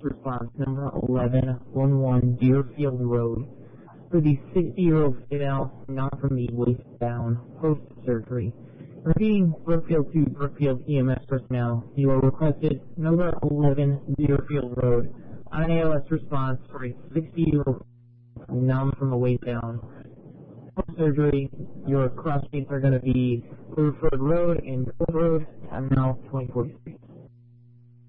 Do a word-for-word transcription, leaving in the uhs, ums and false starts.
response number eleven one one Deerfield Road for the sixty-year-old female, not from the waist down, post-surgery. Repeating Brookfield to Brookfield E M S personnel, you are requested number eleven Deerfield Road on an A L S response for a sixty-year-old numb from the waist down. Post-surgery, your cross dates are going to be Rutherford Road and Gold Road, time now twenty forty-six.